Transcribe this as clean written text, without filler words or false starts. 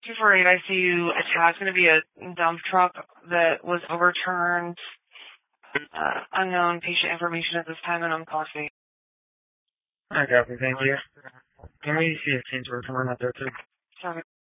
248 ICU attack. It's going to be a dump truck that was overturned. Unknown patient information at this time, and I'm copy. I copy, thank you. Can we see if teams were coming out there too? Sorry.